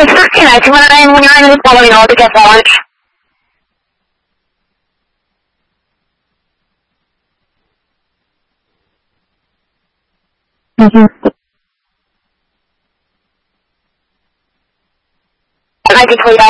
Perché me la riunione di Polo di che poi? Hai di cuidar.